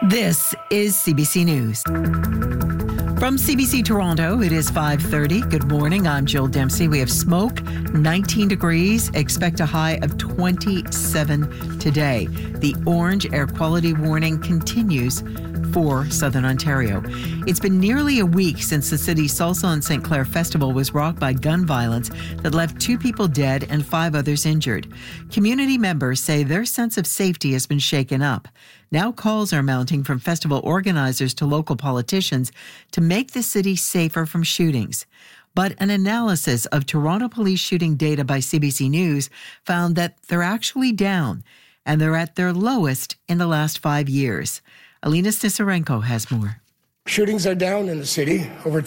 This is CBC News. From CBC Toronto, it is 5:30. Good morning. I'm Jill Dempsey. We have smoke, 19 degrees. Expect a high of 27 today. The orange air quality warning continues for Southern Ontario. It's been nearly a week since the city's Salsa and St. Clair Festival was rocked by gun violence that left 2 people dead and 5 others injured. Community members say their sense of safety has been shaken up. Now calls are mounting from festival organizers to local politicians to make the city safer from shootings. But an analysis of Toronto police shooting data by CBC News found that they're actually down, and they're at their lowest in the last 5 years. Alina Snisarenko has more. Shootings are down in the city, over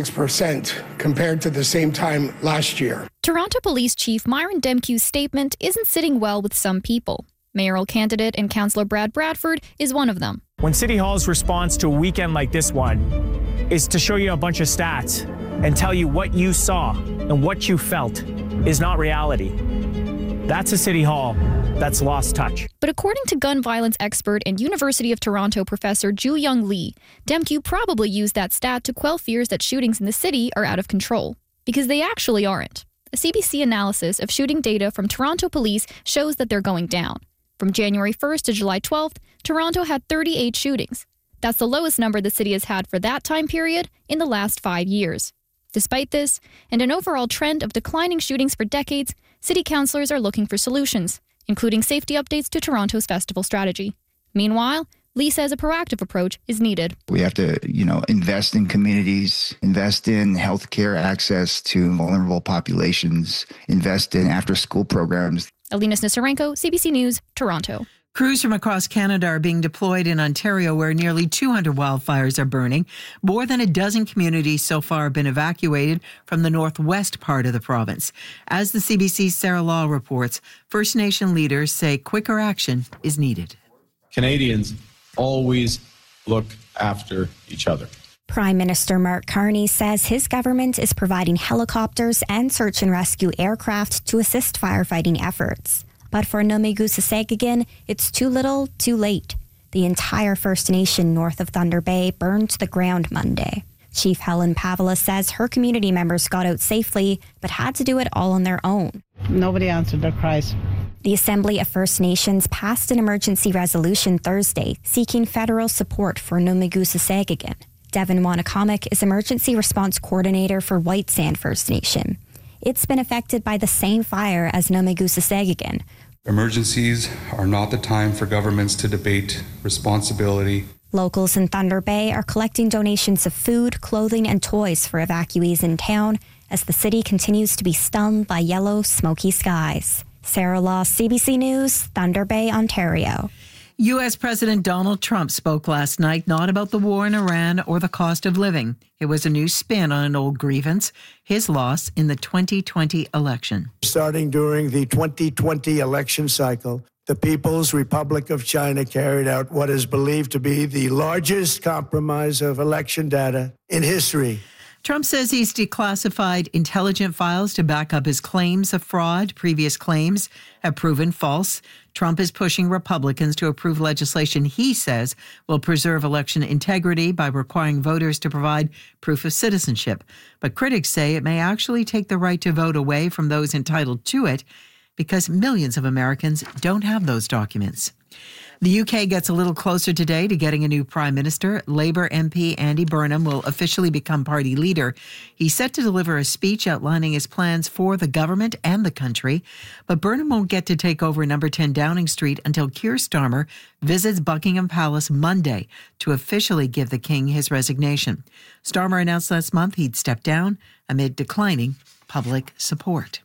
26% compared to the same time last year. Toronto Police Chief Myron Demkiw's statement isn't sitting well with some people. Mayoral candidate and Councillor Brad Bradford is one of them. When City Hall's response to a weekend like this one is to show you a bunch of stats and tell you what you saw and what you felt is not reality, that's a City Hall that's lost touch. But according to gun violence expert and University of Toronto professor Ju-Young Lee, Demkiw probably used that stat to quell fears that shootings in the city are out of control, because they actually aren't. A CBC analysis of shooting data from Toronto police shows that they're going down. From January 1st to July 12th, Toronto had 38 shootings. That's the lowest number the city has had for that time period in the last 5 years. Despite this, and an overall trend of declining shootings for decades, city councillors are looking for solutions, including safety updates to Toronto's festival strategy. Meanwhile, Lee says a proactive approach is needed. We have to, invest in communities, invest in healthcare access to vulnerable populations, invest in after-school programs. Alina Snisarenko, CBC News, Toronto. Crews from across Canada are being deployed in Ontario, where nearly 200 wildfires are burning. More than a dozen communities so far have been evacuated from the northwest part of the province. As the CBC's Sarah Law reports, First Nation leaders say quicker action is needed. Canadians always look after each other. Prime Minister Mark Carney says his government is providing helicopters and search and rescue aircraft to assist firefighting efforts. But for Nomi-Guusasegigan, it's too little, too late. The entire First Nation north of Thunder Bay burned to the ground Monday. Chief Helen Pavela says her community members got out safely, but had to do it all on their own. Nobody answered their cries. The Assembly of First Nations passed an emergency resolution Thursday seeking federal support for Nomi-Guusasegigan. Devin Wanakamek is Emergency Response Coordinator for White Sand First Nation. It's been affected by the same fire as Nomi-Guusasegigan. Emergencies are not the time for governments to debate responsibility. Locals in Thunder Bay are collecting donations of food, clothing, and toys for evacuees in town as the city continues to be stunned by yellow, smoky skies. Sarah Law, CBC News, Thunder Bay, Ontario. U.S. President Donald Trump spoke last night not about the war in Iran or the cost of living. It was a new spin on an old grievance, his loss in the 2020 election. Starting during the 2020 election cycle, the People's Republic of China carried out what is believed to be the largest compromise of election data in history. Trump says he's declassified intelligence files to back up his claims of fraud. Previous claims have proven false. Trump is pushing Republicans to approve legislation he says will preserve election integrity by requiring voters to provide proof of citizenship. But critics say it may actually take the right to vote away from those entitled to it because millions of Americans don't have those documents. The UK gets a little closer today to getting a new Prime Minister. Labour MP Andy Burnham will officially become party leader. He's set to deliver a speech outlining his plans for the government and the country. But Burnham won't get to take over number 10 Downing Street until Keir Starmer visits Buckingham Palace Monday to officially give the King his resignation. Starmer announced last month he'd step down amid declining public support.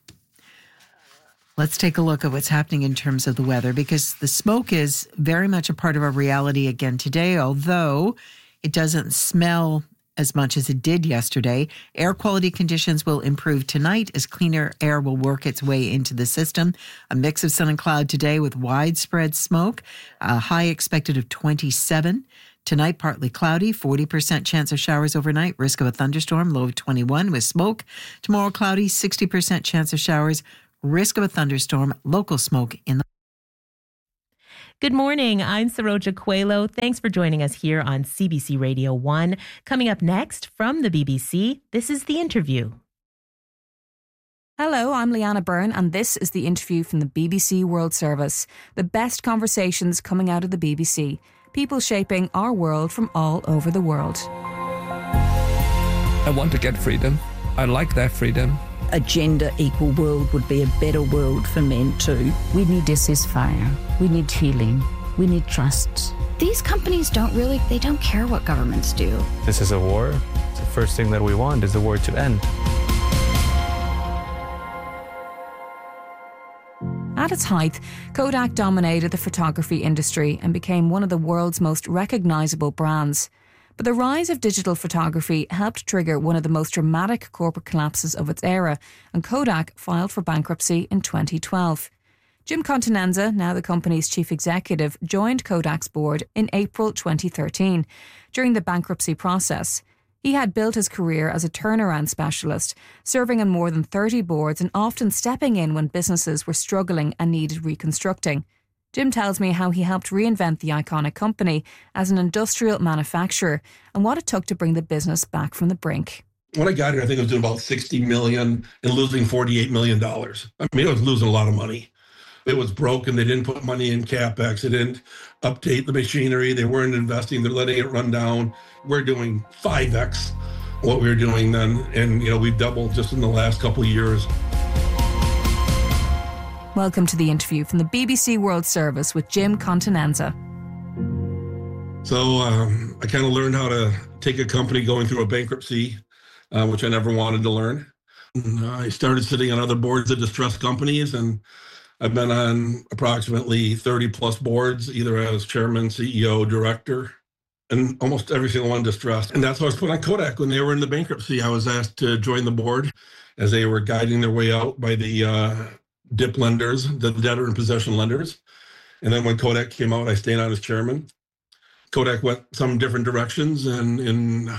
Let's take a look at what's happening in terms of the weather, because the smoke is very much a part of our reality again today, although it doesn't smell as much as it did yesterday. Air quality conditions will improve tonight as cleaner air will work its way into the system. A mix of sun and cloud today with widespread smoke, a high expected of 27. Tonight, partly cloudy, 40% chance of showers overnight, risk of a thunderstorm, low of 21 with smoke. Tomorrow, cloudy, 60% chance of showers, risk of a thunderstorm, local smoke in the Good morning. I'm Saroja Coelho. Thanks for joining us here on CBC Radio 1. Coming up next from the BBC, this is The Interview. Hello, I'm Leanna Byrne, and this is The Interview from the BBC World Service. The best conversations coming out of the BBC. People shaping our world from all over the world. I want to get freedom. I like that freedom. A gender equal world would be a better world for men too. We need a ceasefire. We need healing. We need trust. These companies they don't care what governments do. This is a war. The first thing that we want is the war to end. At its height, Kodak dominated the photography industry and became one of the world's most recognisable brands. But the rise of digital photography helped trigger one of the most dramatic corporate collapses of its era, and Kodak filed for bankruptcy in 2012. Jim Continenza, now the company's chief executive, joined Kodak's board in April 2013 during the bankruptcy process. He had built his career as a turnaround specialist, serving on more than 30 boards and often stepping in when businesses were struggling and needed reconstructing. Jim tells me how he helped reinvent the iconic company as an industrial manufacturer and what it took to bring the business back from the brink. When I got here, I think it was doing about $60 million and losing $48 million. I mean, it was losing a lot of money. It was broken. They didn't put money in CapEx. They didn't update the machinery. They weren't investing. They're letting it run down. We're doing 5x what we were doing then. And, we've doubled just in the last couple of years. Welcome to The Interview from the BBC World Service with Jim Continenza. So I kind of learned how to take a company going through a bankruptcy, which I never wanted to learn. I started sitting on other boards of distressed companies, and I've been on approximately 30 plus boards, either as chairman, CEO, director, and almost every single one distressed. And that's why I was put on Kodak when they were in the bankruptcy. I was asked to join the board as they were guiding their way out by the DIP lenders, the debtor in possession lenders. And then when Kodak came out, I stayed on as chairman. Kodak went some different directions, and in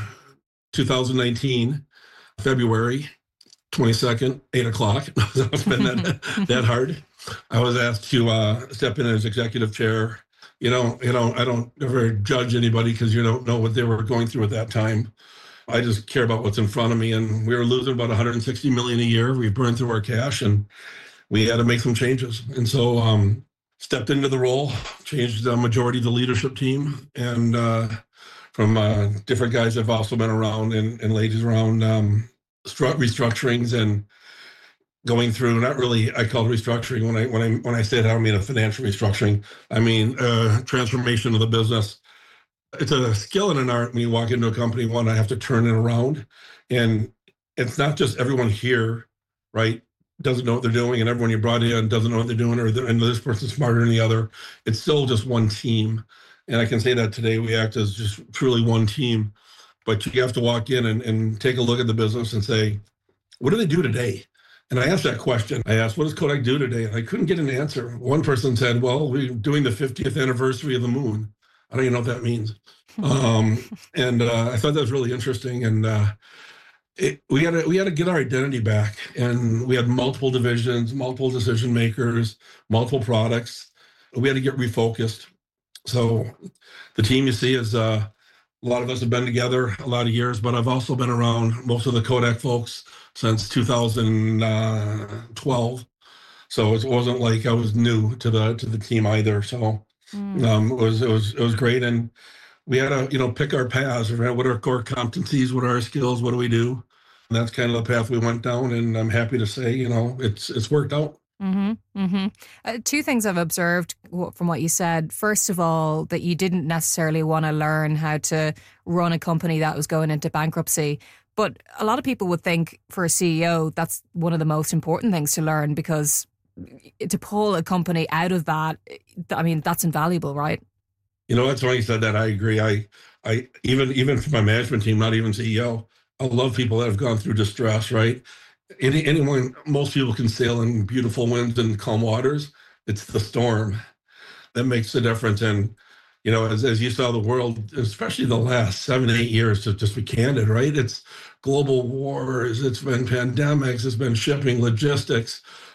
2019, February 22nd, 8 o'clock, it's been that hard. I was asked to step in as executive chair. I don't ever judge anybody because you don't know what they were going through at that time. I just care about what's in front of me, and we were losing about $160 million a year. We burned through our cash, and we had to make some changes. And so stepped into the role, changed the majority of the leadership team, and from different guys that have also been around and ladies around restructurings and going through, not really, I call it restructuring. When I say that, I don't mean a financial restructuring. I mean transformation of the business. It's a skill and an art when you walk into a company, one, I have to turn it around. And it's not just everyone here, right, doesn't know what they're doing, and everyone you brought in doesn't know what they're doing, and this person's smarter than the other. It's still just one team. And I can say that today we act as just truly one team. But you have to walk in and take a look at the business and say, what do they do today? And I asked that question. I asked, what does Kodak do today? And I couldn't get an answer. One person said, well, we're doing the 50th anniversary of the moon. I don't even know what that means. And I thought that was really interesting. And we had to get our identity back. And we had multiple divisions, multiple decision makers, multiple products. We had to get refocused. So the team you see is a lot of us have been together a lot of years, but I've also been around most of the Kodak folks since 2012. So it wasn't like I was new to the team either. So it was great. And we had to, pick our paths. What are our core competencies? What are our skills? What do we do? And that's kind of the path we went down. And I'm happy to say, it's worked out. Two things I've observed from what you said. First of all, that you didn't necessarily want to learn how to run a company that was going into bankruptcy. But a lot of people would think for a CEO, that's one of the most important things to learn, because to pull a company out of that, I mean, that's invaluable, right? That's why you said that. I agree. I even for my management team, not even CEO, I love people that have gone through distress, right? Most people can sail in beautiful winds and calm waters. It's the storm that makes the difference. And, as you saw the world, especially the last 7-8 years, to just be candid, right? It's global wars, it's been pandemics, it's been shipping, logistics,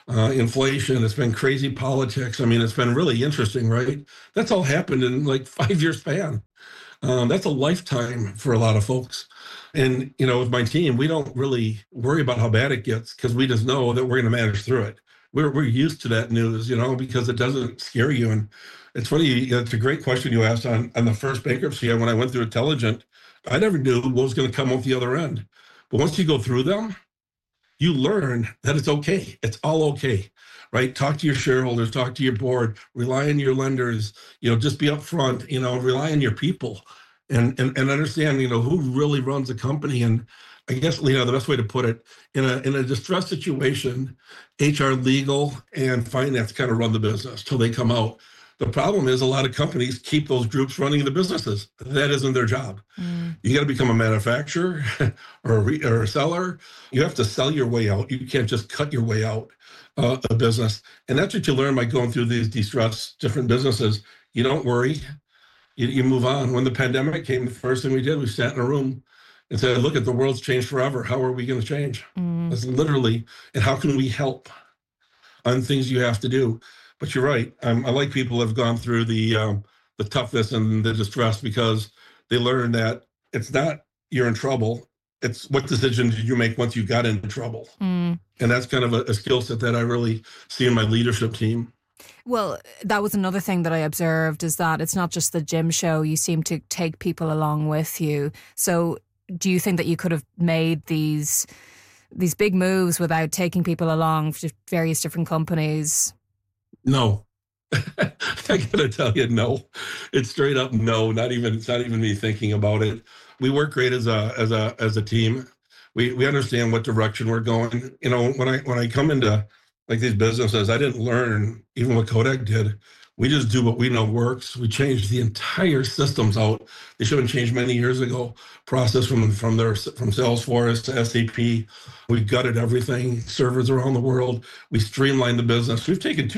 inflation. It's been crazy politics. I mean, it's been really interesting, right? That's all happened in like 5-year span. That's a lifetime for a lot of folks. And, with my team, we don't really worry about how bad it gets because we just know that we're going to manage through it. We're used to that news, because it doesn't scare you. And it's funny, it's a great question you asked on the first bankruptcy. When I went through Intelligent, I never knew what was going to come out the other end. But once you go through them, you learn that it's okay. It's all okay, right? Talk to your shareholders, talk to your board, rely on your lenders, just be upfront, rely on your people and understand, who really runs the company. And I guess, the best way to put it, in a distressed situation, HR, legal, and finance kind of run the business till they come out. The problem is a lot of companies keep those groups running the businesses. That isn't their job. You got to become a manufacturer or a seller. You have to sell your way out. You can't just cut your way out of business. And that's what you learn by going through these distressed different businesses. You don't worry. You move on. When the pandemic came, the first thing we did, we sat in a room and said, look, the world's changed forever. How are we going to change? That's literally, and how can we help on things you have to do? But you're right. I like people who have gone through the toughness and the distress because they learn that it's not you're in trouble. It's what decision did you make once you got into trouble? And that's kind of a skill set that I really see in my leadership team. Well, that was another thing that I observed is that it's not just the gym show. You seem to take people along with you. So do you think that you could have made these big moves without taking people along to various different companies? No. I gotta tell you, no. It's straight up no. It's not even me thinking about it. We work great as a team. We understand what direction we're going. When I come into like these businesses, I didn't learn even what Kodak did. We just do what we know works. We changed the entire systems out. They should have been changed many years ago. Process from Salesforce to SAP. We gutted everything, servers around the world. We streamlined the business. We've taken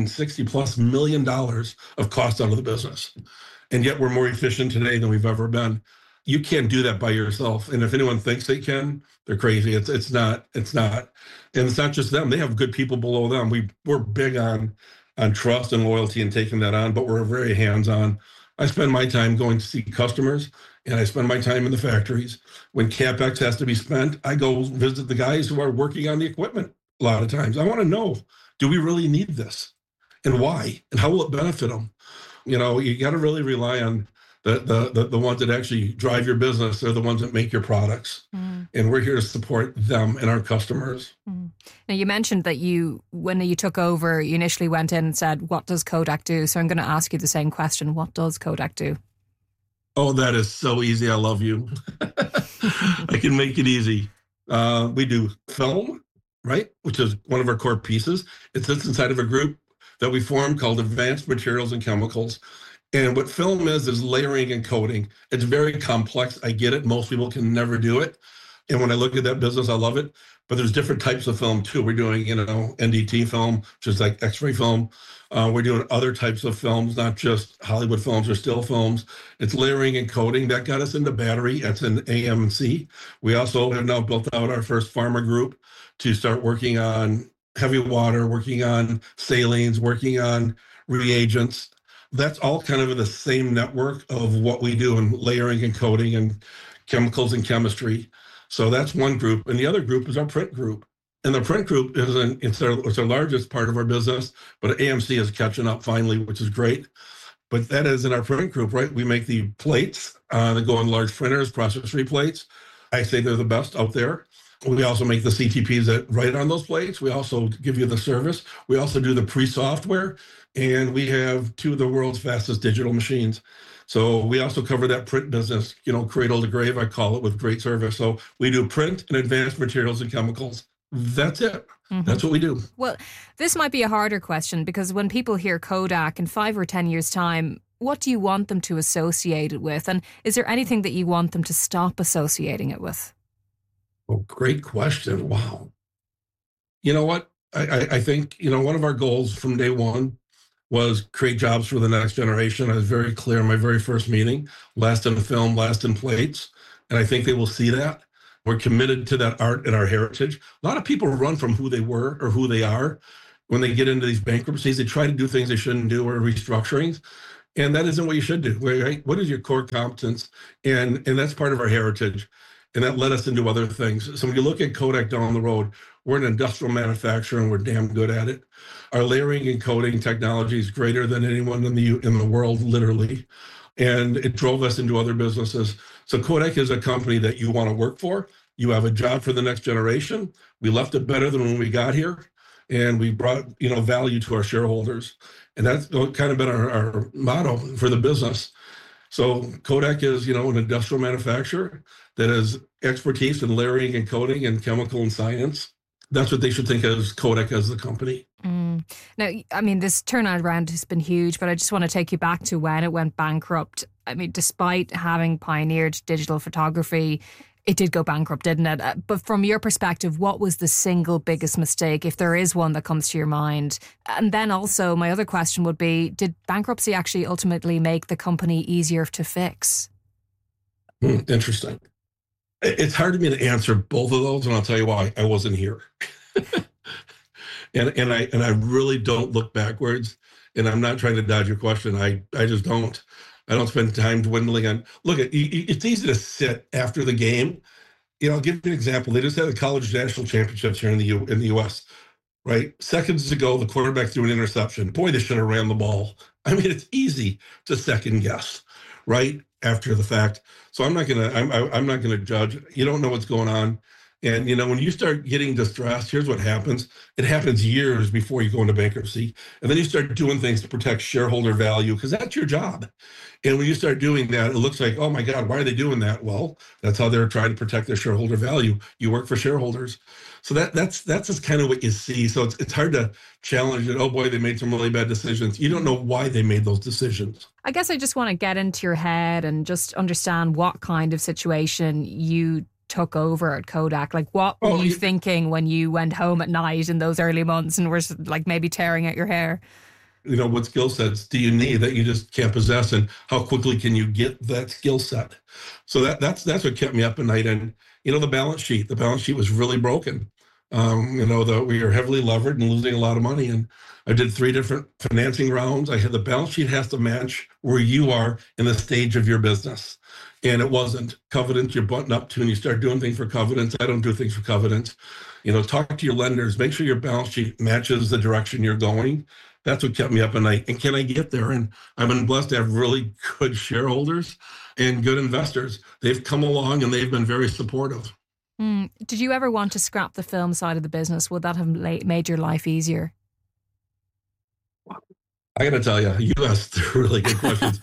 $260+ million of cost out of the business. And yet we're more efficient today than we've ever been. You can't do that by yourself. And if anyone thinks they can, they're crazy. It's not. And it's not just them. They have good people below them. We're big on trust and loyalty and taking that on, but we're very hands-on. I spend my time going to see customers, and I spend my time in the factories. When CapEx has to be spent, I go visit the guys who are working on the equipment a lot of times. I want to know, do we really need this? And why? And how will it benefit them? You got to really rely on the ones that actually drive your business. They're the ones that make your products. And we're here to support them and our customers. Now, you mentioned that when you took over, you initially went in and said, what does Kodak do? So I'm going to ask you the same question. What does Kodak do? Oh, that is so easy. I love you. I can make it easy. We do film, right? Which is one of our core pieces. It sits inside of a group that we formed called Advanced Materials and Chemicals. And what film is layering and coating. It's very complex. I get it. Most people can never do it. And when I look at that business, I love it. But there's different types of film too. We're doing, NDT film, which is like X-ray film. We're doing other types of films, not just Hollywood films or still films. It's layering and coating. That got us into battery. That's in AMC. We also have now built out our first pharma group to start working on heavy water, working on salines, working on reagents. That's all kind of in the same network of what we do in layering and coating and chemicals and chemistry. So that's one group. And the other group is our print group. And the print group it's our largest part of our business, but AMC is catching up finally, which is great. But that is in our print group, right? We make the plates that go on large printers, process-free plates. I say they're the best out there. We also make the CTPs that write on those plates. We also give you the service. We also do the pre-software. And we have two of the world's fastest digital machines. So we also cover that print business, cradle to grave, I call it, with great service. So we do print and advanced materials and chemicals. That's it. That's what we do. Well, this might be a harder question because when people hear Kodak in 5 or 10 years' time, what do you want them to associate it with? And is there anything that you want them to stop associating it with? Oh, great question. Wow. You know what? I think, one of our goals from day one was create jobs for the next generation. I was very clear in my very first meeting, last in film, last in plates. And I think they will see that. We're committed to that art and our heritage. A lot of people run from who they were or who they are. When they get into these bankruptcies, they try to do things they shouldn't do or restructurings. And that isn't what you should do, right? What is your core competence? And that's part of our heritage. And that led us into other things. So when you look at Kodak down the road, we're an industrial manufacturer and we're damn good at it. Our layering and coating technology is greater than anyone in the world, literally. And it drove us into other businesses. So Kodak is a company that you want to work for. You have a job for the next generation. We left it better than when we got here. And we brought, value to our shareholders. And that's kind of been our motto for the business. So Kodak is, an industrial manufacturer that has expertise in layering and coating and chemical and science. That's what they should think of Kodak as the company. Now, this turnaround round has been huge, but I just want to take you back to when it went bankrupt. Despite having pioneered digital photography, it did go bankrupt, didn't it? But from your perspective, what was the single biggest mistake, if there is one that comes to your mind? And then also, my other question would be, did bankruptcy actually ultimately make the company easier to fix? Interesting. It's hard for me to answer both of those, and I'll tell you why. I wasn't here. and I really don't look backwards, and I'm not trying to dodge your question. I just don't. I don't spend time dwindling on. Look, it's easy to sit after the game. I'll give you an example. They just had the college national championships here in the U.S. Right, seconds ago, the quarterback threw an interception. Boy, they should have ran the ball. It's easy to second guess, right, after the fact. So I'm not gonna judge. You don't know what's going on. And, when you start getting distressed, here's what happens. It happens years before you go into bankruptcy. And then you start doing things to protect shareholder value because that's your job. And when you start doing that, it looks like, oh, my God, why are they doing that? Well, that's how they're trying to protect their shareholder value. You work for shareholders. So that's just kind of what you see. So it's hard to challenge it. Oh, boy, they made some really bad decisions. You don't know why they made those decisions. I guess I just want to get into your head and just understand what kind of situation you took over at Kodak. Like, what were you thinking when you went home at night in those early months and were like maybe tearing out your hair? What skill sets do you need that you just can't possess, and how quickly can you get that skill set? So that's what kept me up at night. And the balance sheet was really broken. That we were heavily levered and losing a lot of money. And I did 3 different financing rounds. I had the balance sheet has to match where you are in the stage of your business. And it wasn't. Covenants you're button up to, and you start doing things for covenants. I don't do things for covenants. Talk to your lenders. Make sure your balance sheet matches the direction you're going. That's what kept me up at night. And can I get there? And I've been blessed to have really good shareholders and good investors. They've come along and they've been very supportive. Did you ever want to scrap the film side of the business? Would that have made your life easier? I got to tell you, you asked really good questions.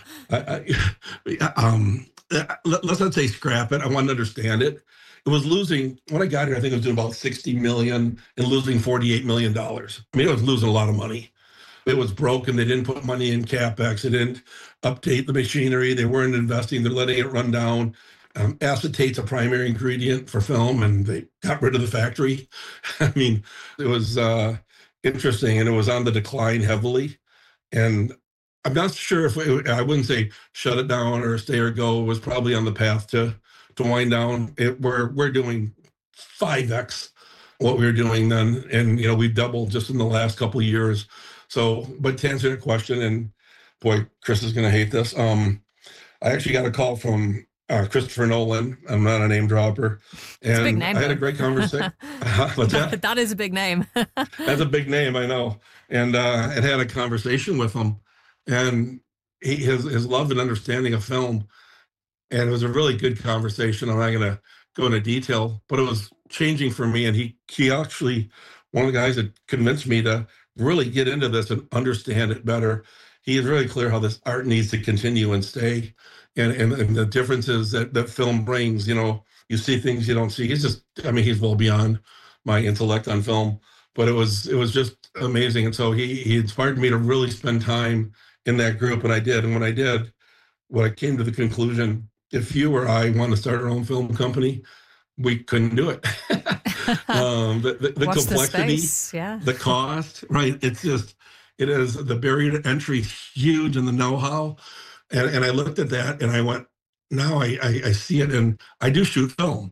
Let's not say scrap it. I want to understand it. It was losing, when I got here, I think it was doing about $60 million and losing $48 million. It was losing a lot of money. It was broken. They didn't put money in CapEx. They didn't update the machinery. They weren't investing. They're letting it run down. Acetate's a primary ingredient for film, and they got rid of the factory. It was interesting, and it was on the decline heavily. And I'm not sure if I wouldn't say shut it down or stay or go. It was probably on the path to wind down. We're doing 5x what we were doing then, and we've doubled just in the last couple of years. So, but to answer that question, and boy, Chris is going to hate this. I actually got a call from Christopher Nolan. I'm not a name dropper. And it's a big name, I had a great conversation. What's that? That is a big name. That's a big name, I know. And I had a conversation with him, and his love and understanding of film. And it was a really good conversation. I'm not going to go into detail, but it was changing for me. And he actually, one of the guys that convinced me to really get into this and understand it better. He is really clear how this art needs to continue and stay. And the differences that film brings, you see things you don't see. He's well beyond my intellect on film, but it was just amazing. And so he inspired me to really spend time in that group. And I did. And when I did, what I came to the conclusion, if you or I want to start our own film company, we couldn't do it. The complexity, the cost, right? It is the barrier to entry huge, and the know-how. And I looked at that and I went, now I see it, and I do shoot film.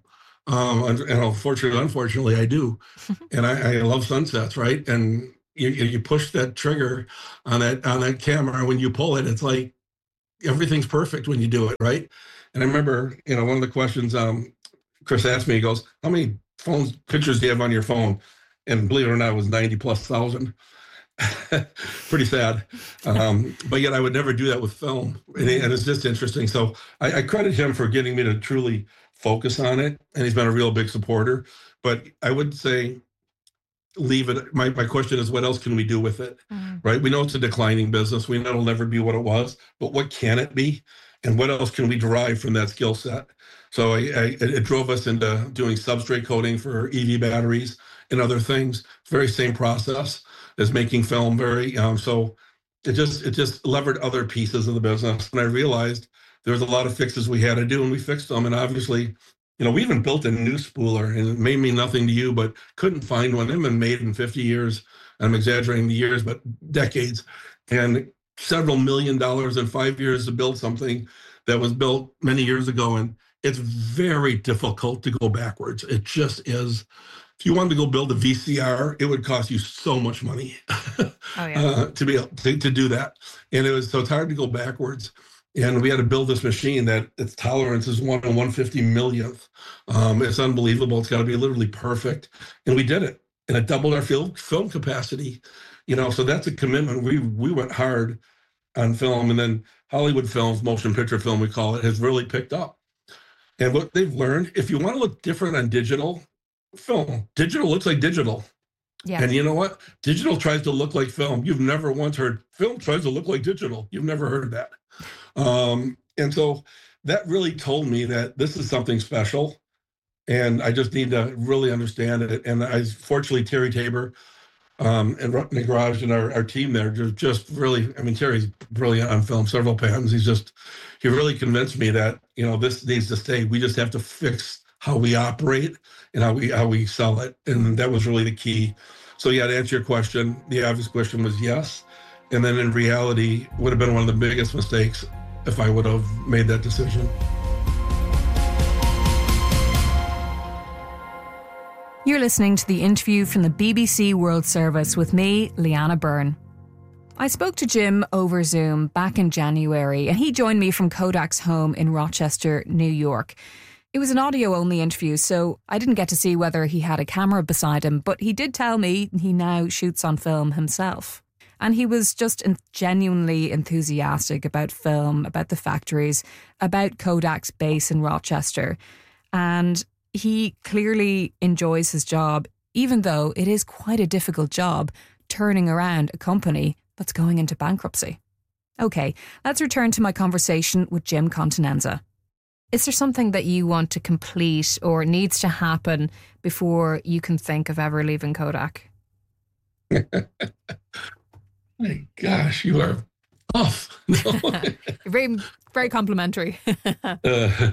And unfortunately, I do. And I love sunsets, right? And you push that trigger on that camera. When you pull it, it's like everything's perfect when you do it, right? And I remember, one of the questions Chris asked me, he goes, how many pictures do you have on your phone? And believe it or not, it was 90,000+. Pretty sad. But yet I would never do that with film. And it's just interesting. So I credit him for getting me to truly focus on it. And he's been a real big supporter. But I would say, leave it. My question is, what else can we do with it? Right? We know it's a declining business. We know it'll never be what it was, but what can it be? And what else can we derive from that skill set? So it drove us into doing substrate coating for EV batteries and other things. Very same process as making film. So it just levered other pieces of the business. And I realized there was a lot of fixes we had to do, and we fixed them. And obviously, we even built a new spooler, and it may mean nothing to you, but couldn't find one. They've been made in 50 years. I'm exaggerating the years, but decades. And several $1 million in 5 years to build something that was built many years ago. And it's very difficult to go backwards. It just is. If you wanted to go build a VCR, it would cost you so much money to be able to do that. And it's hard to go backwards. And we had to build this machine that its tolerance is 1 in 150 millionth. It's unbelievable. It's got to be literally perfect. And we did it. And it doubled our film capacity. So that's a commitment. We went hard on film. And then Hollywood films, motion picture film, we call it, has really picked up. And what they've learned, if you want to look different on digital looks like digital. Yeah. And you know what? Digital tries to look like film. You've never once heard film tries to look like digital. You've never heard that. And so that really told me that this is something special, and I just need to really understand it. And fortunately, Terry Tabor and Nick Raj and our team there just really, Terry's brilliant on film, several patents. He really convinced me that, this needs to stay. We just have to fix how we operate and how we sell it. And that was really the key. So yeah, to answer your question, the obvious question was yes. And then in reality, would have been one of the biggest mistakes if I would have made that decision. You're listening to the interview from the BBC World Service with me, Leanna Byrne. I spoke to Jim over Zoom back in January, and he joined me from Kodak's home in Rochester, New York. It was an audio-only interview, so I didn't get to see whether he had a camera beside him, but he did tell me he now shoots on film himself. And he was just genuinely enthusiastic about film, about the factories, about Kodak's base in Rochester. And he clearly enjoys his job, even though it is quite a difficult job turning around a company that's going into bankruptcy. Okay, let's return to my conversation with Jim Continenza. Is there something that you want to complete or needs to happen before you can think of ever leaving Kodak? My gosh, you are tough. very, very complimentary. I've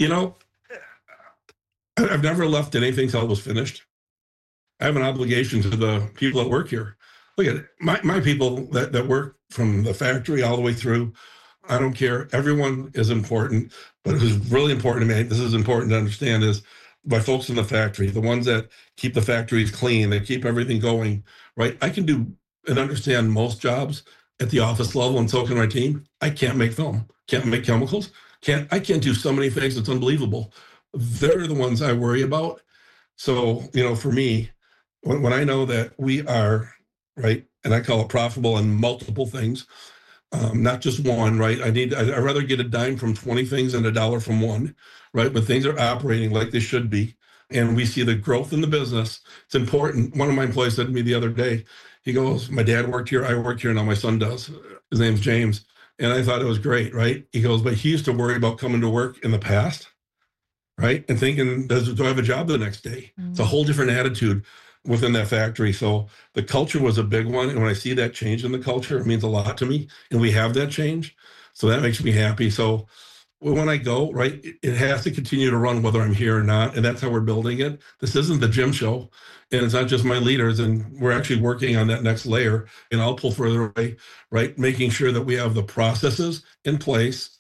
never left anything till it was finished. I have an obligation to the people that work here. Look at it. My people that work from the factory all the way through, I don't care. Everyone is important. But who's really important to me, this is important to understand, is my folks in the factory, the ones that keep the factories clean, they keep everything going, right? I can do and understand most jobs at the office level, and so can my team. I can't make film, can't make chemicals, I can't do so many things. It's unbelievable. They're the ones I worry about. So, for me, when I know that we are, right, and I call it profitable in multiple things, not just one, right? I'd rather get a dime from 20 things than $1 from one, right? But things are operating like they should be. And we see the growth in the business. It's important. One of my employees said to me the other day, he goes, my dad worked here, I work here, now my son does. His name's James. And I thought it was great, right? He goes, but he used to worry about coming to work in the past, right? And thinking, do I have a job the next day? Mm-hmm. It's a whole different attitude within that factory. So the culture was a big one. And when I see that change in the culture, it means a lot to me. And we have that change. So that makes me happy. So when I go, right, it has to continue to run whether I'm here or not. And that's how we're building it. This isn't the Jim show. And it's not just my leaders. And we're actually working on that next layer. And I'll pull further away, right, making sure that we have the processes in place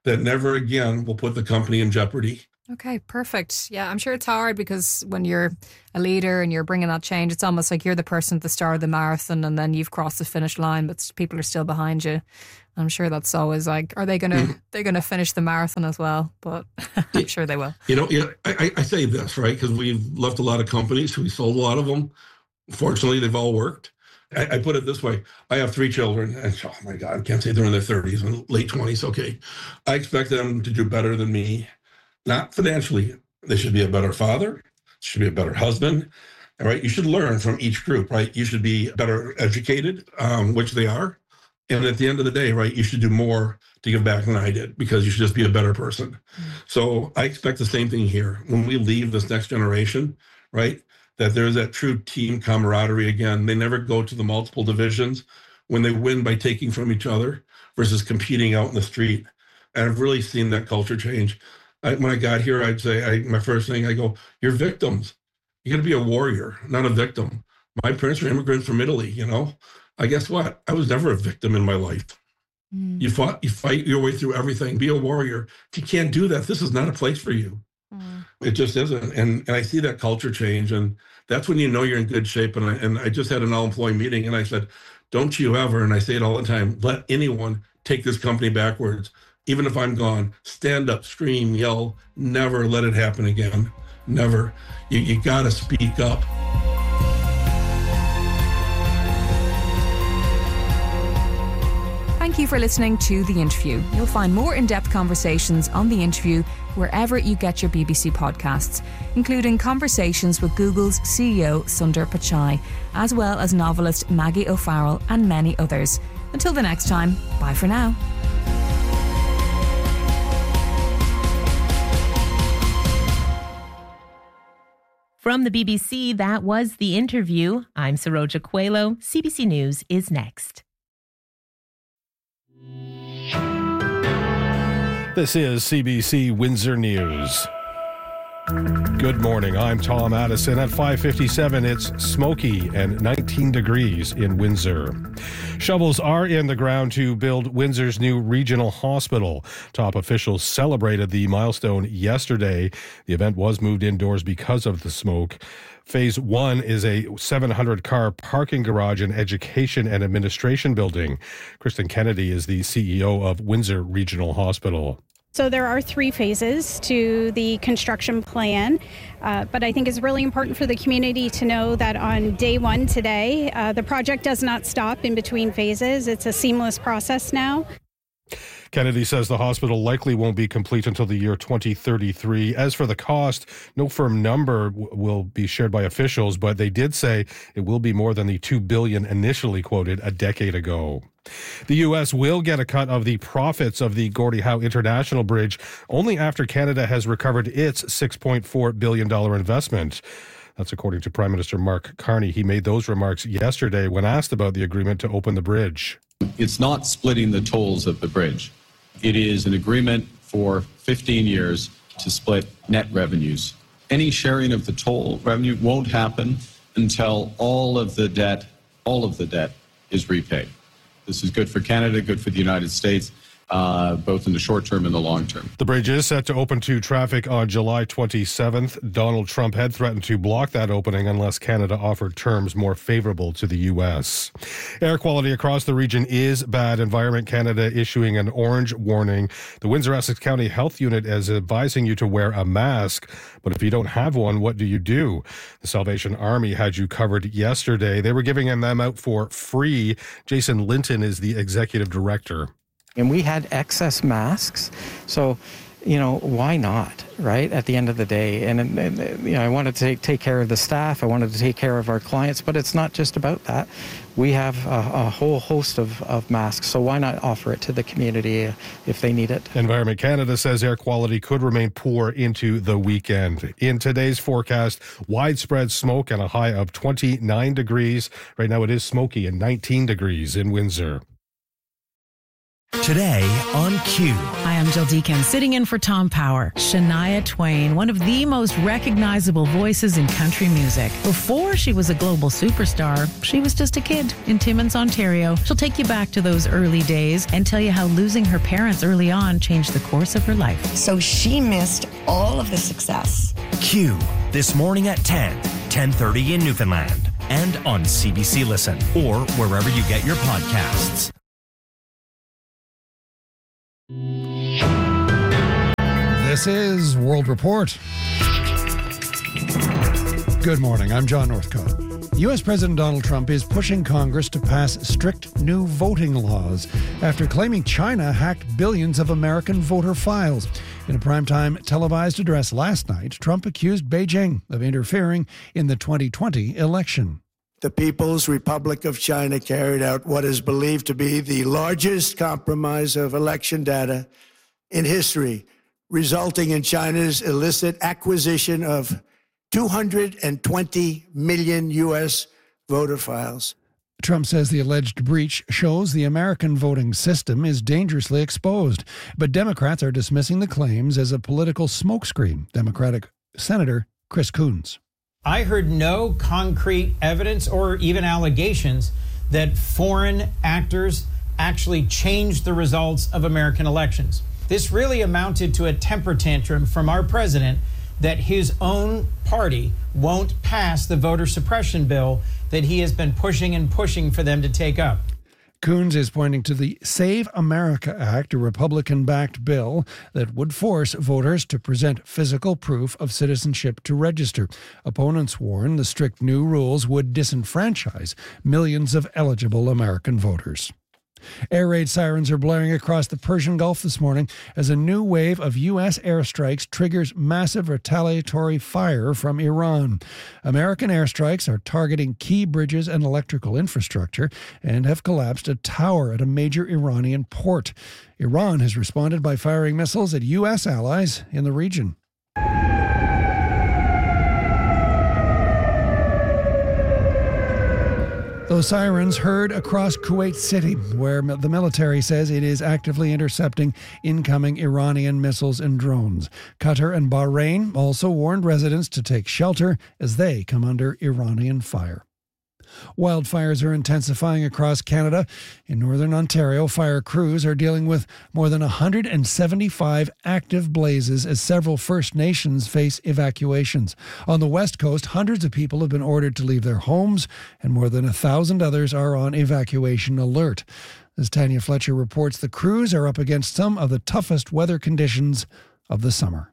that never again will put the company in jeopardy. Okay, perfect. Yeah, I'm sure it's hard because when you're a leader and you're bringing that change, it's almost like you're the person at the start of the marathon and then you've crossed the finish line, but people are still behind you. I'm sure that's always like, are they they're going to finish the marathon as well? But I'm sure they will. I say this, right? Because we've left a lot of companies. We sold a lot of them. Fortunately, they've all worked. I put it this way. I have 3 children. And, oh, my God, I can't say they're in their 30s and late 20s. Okay. I expect them to do better than me. Not financially. They should be a better father, should be a better husband, all right? You should learn from each group, right? You should be better educated, which they are. And at the end of the day, right, you should do more to give back than I did because you should just be a better person. Mm-hmm. So I expect the same thing here. When we leave this next generation, right, that there's that true team camaraderie again. They never go to the multiple divisions when they win by taking from each other versus competing out in the street. And I've really seen that culture change. When I got here, I'd say, my first thing, I go, you're victims. You got to be a warrior, not a victim. My parents were immigrants from Italy, I guess what? I was never a victim in my life. Mm. You fight your way through everything. Be a warrior. If you can't do that, this is not a place for you. Mm. It just isn't. And I see that culture change. And that's when you know you're in good shape. And I just had an all-employee meeting and I said, don't you ever, and I say it all the time, let anyone take this company backwards. Even if I'm gone, stand up, scream, yell, never let it happen again. Never. You got to speak up. Thank you for listening to The Interview. You'll find more in-depth conversations on The Interview wherever you get your BBC podcasts, including conversations with Google's CEO Sundar Pichai, as well as novelist Maggie O'Farrell and many others. Until the next time, bye for now. From the BBC, that was The Interview. I'm Saroja Coelho. CBC News is next. This is CBC Windsor News. Good morning. I'm Tom Addison. At 5:57, it's smoky and 19 degrees in Windsor. Shovels are in the ground to build Windsor's new regional hospital. Top officials celebrated the milestone yesterday. The event was moved indoors because of the smoke. Phase 1 is a 700-car parking garage and education and administration building. Kristen Kennedy is the CEO of Windsor Regional Hospital. So there are 3 phases to the construction plan, but I think it's really important for the community to know that on day 1 today, the project does not stop in between phases. It's a seamless process now. Kennedy says the hospital likely won't be complete until the year 2033. As for the cost, no firm number will be shared by officials, but they did say it will be more than the $2 billion initially quoted a decade ago. The U.S. will get a cut of the profits of the Gordie Howe International Bridge only after Canada has recovered its $6.4 billion investment. That's according to Prime Minister Mark Carney. He made those remarks yesterday when asked about the agreement to open the bridge. It's not splitting the tolls of the bridge. It is an agreement for 15 years to split net revenues. Any sharing of the toll revenue won't happen until all of the debt is repaid. This is good for Canada, good for the United States, both in the short term and the long term. The bridge is set to open to traffic on July 27th. Donald Trump had threatened to block that opening unless Canada offered terms more favorable to the U.S. Air quality across the region is bad. Environment Canada issuing an orange warning. The Windsor-Essex County Health Unit is advising you to wear a mask. But if you don't have one, what do you do? The Salvation Army had you covered yesterday. They were giving them out for free. Jason Linton is the executive director. And we had excess masks, so, why not, right, at the end of the day? And I wanted to take care of the staff, I wanted to take care of our clients, but it's not just about that. We have a whole host of masks, so why not offer it to the community if they need it? Environment Canada says air quality could remain poor into the weekend. In today's forecast, widespread smoke and a high of 29 degrees. Right now it is smoky and 19 degrees in Windsor. Today on Q. Hi, I'm Jill Deacon, sitting in for Tom Power. Shania Twain, one of the most recognizable voices in country music. Before she was a global superstar, she was just a kid in Timmins, Ontario. She'll take you back to those early days and tell you how losing her parents early on changed the course of her life. So she missed all of the success. Q, this morning at 10:30 in Newfoundland, and on CBC Listen, or wherever you get your podcasts. This is World Report. Good morning, I'm John Northcott. U.S. President Donald Trump is pushing Congress to pass strict new voting laws after claiming China hacked billions of American voter files. In a primetime televised address last night, Trump accused Beijing of interfering in the 2020 election. The People's Republic of China carried out what is believed to be the largest compromise of election data in history, resulting in China's illicit acquisition of 220 million U.S. voter files. Trump says the alleged breach shows the American voting system is dangerously exposed, but Democrats are dismissing the claims as a political smokescreen. Democratic Senator Chris Coons. I heard no concrete evidence or even allegations that foreign actors actually changed the results of American elections. This really amounted to a temper tantrum from our president that his own party won't pass the voter suppression bill that he has been pushing for them to take up. Coons is pointing to the Save America Act, a Republican-backed bill that would force voters to present physical proof of citizenship to register. Opponents warn the strict new rules would disenfranchise millions of eligible American voters. Air raid sirens are blaring across the Persian Gulf this morning as a new wave of U.S. airstrikes triggers massive retaliatory fire from Iran. American airstrikes are targeting key bridges and electrical infrastructure and have collapsed a tower at a major Iranian port. Iran has responded by firing missiles at U.S. allies in the region. Those sirens heard across Kuwait City, where the military says it is actively intercepting incoming Iranian missiles and drones. Qatar and Bahrain also warned residents to take shelter as they come under Iranian fire. Wildfires are intensifying across Canada. In northern Ontario, fire crews are dealing with more than 175 active blazes as several First Nations face evacuations. On the West Coast, hundreds of people have been ordered to leave their homes, and more than 1,000 others are on evacuation alert. As Tanya Fletcher reports, the crews are up against some of the toughest weather conditions of the summer.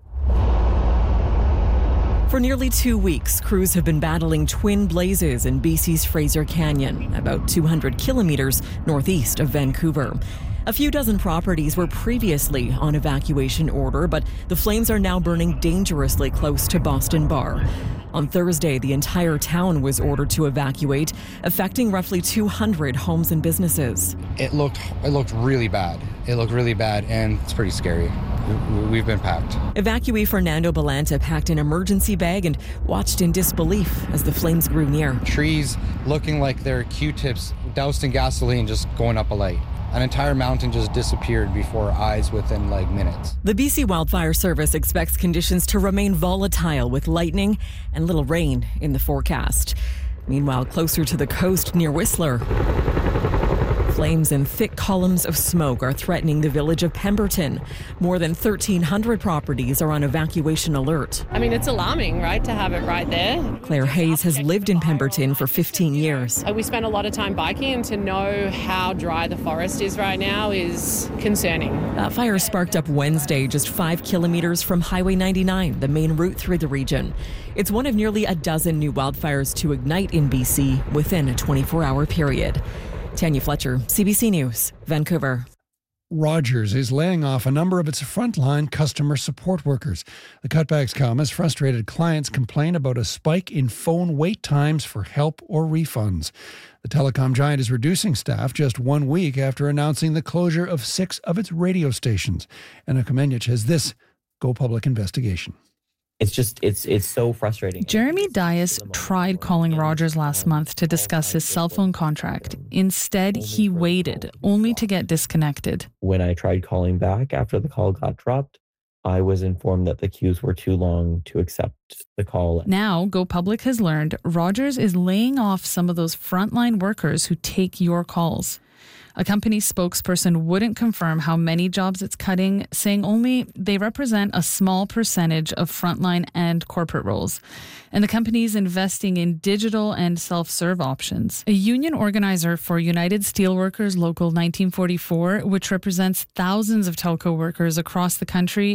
For nearly 2 weeks, crews have been battling twin blazes in BC's Fraser Canyon, about 200 kilometers northeast of Vancouver. A few dozen properties were previously on evacuation order, but the flames are now burning dangerously close to Boston Bar. On Thursday, the entire town was ordered to evacuate, affecting roughly 200 homes and businesses. It looked really bad. It looked really bad, and it's pretty scary. We've been packed. Evacuee Fernando Balanta packed an emergency bag and watched in disbelief as the flames grew near. Trees looking like they're Q-tips doused in gasoline just going up a light. An entire mountain just disappeared before our eyes within minutes. The BC Wildfire Service expects conditions to remain volatile with lightning and little rain in the forecast. Meanwhile, closer to the coast near Whistler, flames and thick columns of smoke are threatening the village of Pemberton. More than 1,300 properties are on evacuation alert. I mean, it's alarming, right, to have it right there. Claire Hayes has lived in Pemberton for 15 years. We spend a lot of time biking, and to know how dry the forest is right now is concerning. That fire sparked up Wednesday, just 5 kilometers from Highway 99, the main route through the region. It's one of nearly a dozen new wildfires to ignite in BC within a 24-hour period. Tanya Fletcher, CBC News, Vancouver. Rogers is laying off a number of its frontline customer support workers. The cutbacks come as frustrated clients complain about a spike in phone wait times for help or refunds. The telecom giant is reducing staff just 1 week after announcing the closure of 6 of its radio stations. Anna Kamenich has this Go Public investigation. it's so frustrating. Jeremy Dias tried calling Rogers last month to discuss his cell phone contract. Instead, he waited, only to get disconnected. When I tried calling back after the call got dropped, I was informed that the queues were too long to accept the call. Now, Go Public has learned Rogers is laying off some of those frontline workers who take your calls. A company spokesperson wouldn't confirm how many jobs it's cutting, saying only they represent a small percentage of frontline and corporate roles. And the company is investing in digital and self-serve options. A union organizer for United Steelworkers Local 1944, which represents thousands of telco workers across the country,